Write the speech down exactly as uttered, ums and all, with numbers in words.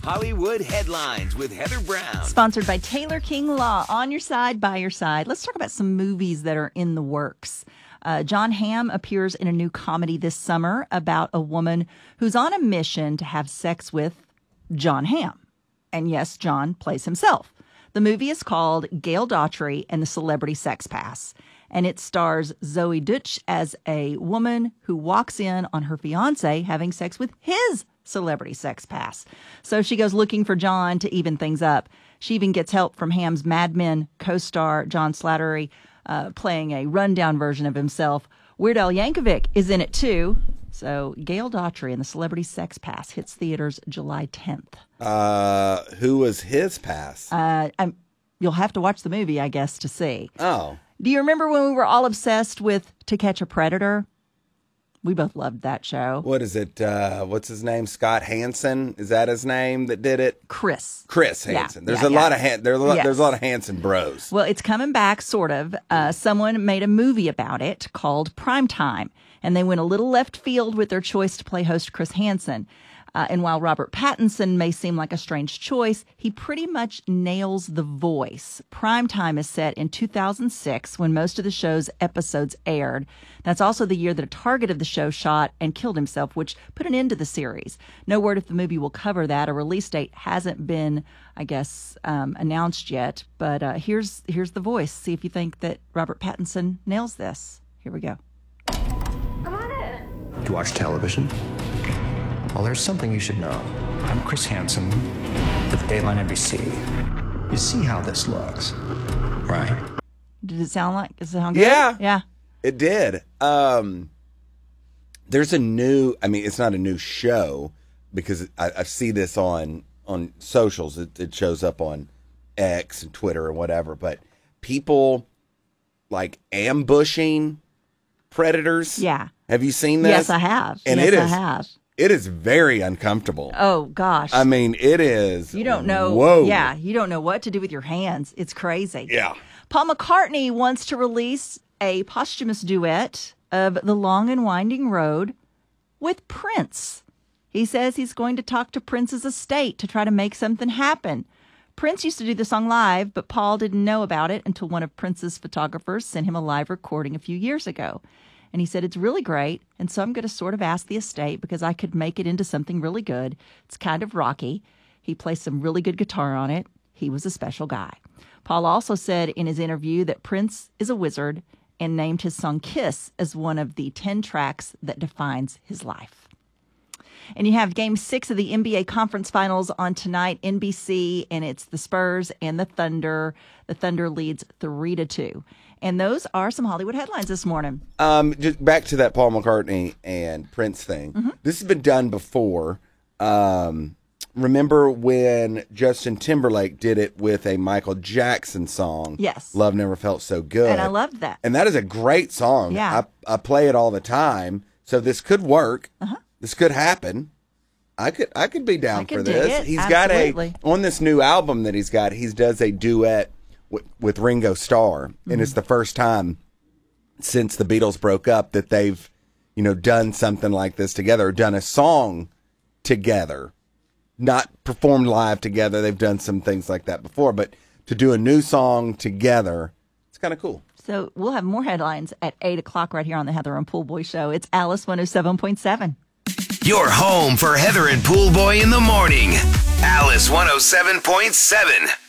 Hollywood Headlines with Heather Brown. Sponsored by Taylor King Law. On your side, by your side. Let's talk about some movies that are in the works. Uh, Jon Hamm appears in a new comedy this summer about a woman who's on a mission to have sex with Jon Hamm. And yes, Jon plays himself. The movie is called Gail Daughtry and the Celebrity Sex Pass. And it stars Zoe Deutch as a woman who walks in on her fiancé having sex with his celebrity sex pass. So she goes looking for Jon to even things up. She even gets help from Hamm's Mad Men co-star John Slattery, uh, playing a rundown version of himself. Weird Al Yankovic is in it too. So Gail Daughtry and the Celebrity Sex Pass hits theaters July tenth. Uh, who was his pass? Uh, I'm, you'll have to watch the movie, I guess, to see. Oh. Do you remember when we were all obsessed with To Catch a Predator? We both loved that show. What is it? Uh, what's his name? Scott Hansen? Is that his name that did it? Chris. Chris Hansen. Yeah, there's yeah, a yeah. lot of Han- there's a lot, Yes. there's a lot of Hansen bros. Well, it's coming back, sort of. Uh, someone made a movie about it called Primetime, and they went a little left field with their choice to play host Chris Hansen. Uh, and while Robert Pattinson may seem like a strange choice, he pretty much nails the voice. Primetime is set in two thousand six when most of the show's episodes aired. That's also the year that a target of the show shot and killed himself, which put an end to the series. No word if the movie will cover that. A release date hasn't been, I guess, um, announced yet. But uh, here's here's the voice. See if you think that Robert Pattinson nails this. Here we go. Come on in. Do you watch television? Well, there's something you should know. I'm Chris Hansen for the Dateline N B C. You see how this looks, right? Did it sound like? Does it sound good? Yeah. Yeah. It did. Um, there's a new, I mean, it's not a new show because I, I see this on, on socials. It, it shows up on X and Twitter or whatever, but people like ambushing predators. Yeah. Have you seen this? Yes, I have. And yes, it I is, have. It is very uncomfortable. Oh, gosh. I mean, it is. You don't know. Whoa. Yeah, you don't know what to do with your hands. It's crazy. Yeah. Paul McCartney wants to release a posthumous duet of The Long and Winding Road with Prince. He says he's going to talk to Prince's estate to try to make something happen. Prince used to do the song live, but Paul didn't know about it until one of Prince's photographers sent him a live recording a few years ago. And he said, it's really great, and so I'm going to sort of ask the estate because I could make it into something really good. It's kind of rocky. He plays some really good guitar on it. He was a special guy. Paul also said in his interview that Prince is a wizard and named his song Kiss as one of the ten tracks that defines his life. And you have game six of the N B A Conference Finals on tonight, N B C, and it's the Spurs and the Thunder. The Thunder leads three to two. And those are some Hollywood headlines this morning. Um, just back to that Paul McCartney and Prince thing. Mm-hmm. This has been done before. Um, remember when Justin Timberlake did it with a Michael Jackson song? Yes. Love Never Felt So Good. And I loved that. And that is a great song. Yeah. I, I play it all the time. So this could work. Uh-huh. This could happen. I could I could be down I could for dig this. it. He's Absolutely. got a on this new album that he's got. He does a duet with, with Ringo Starr, mm-hmm. and it's the first time since the Beatles broke up that they've, you know, done something like this together, or done a song together, not performed live together. They've done some things like that before, but to do a new song together, it's kind of cool. So we'll have more headlines at eight o'clock right here on the Heather and Pool Boy Show. It's Alice one oh seven point seven. Your home for Heather and Pool Boy in the morning. Alice one oh seven point seven.